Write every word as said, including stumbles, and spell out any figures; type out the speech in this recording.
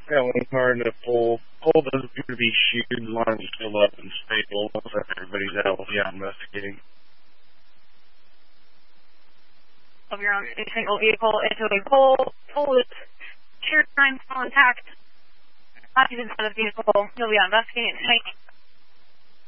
Got one car in the pole. Pole doesn't appear to be shooting. The lines are still up and stable. Looks like everybody's out. We'll be out investigating. Of your own a single vehicle into a pole. Pole is tier nine contact. Not even for the vehicle. You'll be on investigating. Thank you.